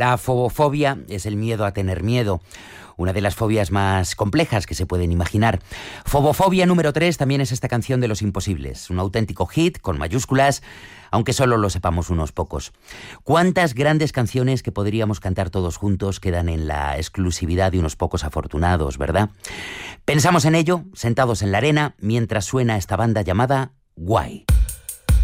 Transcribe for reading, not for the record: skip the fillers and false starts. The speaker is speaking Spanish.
La fobofobia es el miedo a tener miedo, una de las fobias más complejas que se pueden imaginar. Fobofobia número 3 también es esta canción de Los Imposibles, un auténtico hit con mayúsculas, aunque solo lo sepamos unos pocos. ¿Cuántas grandes canciones que podríamos cantar todos juntos quedan en la exclusividad de unos pocos afortunados, verdad? Pensamos en ello, sentados en la arena, mientras suena esta banda llamada Why.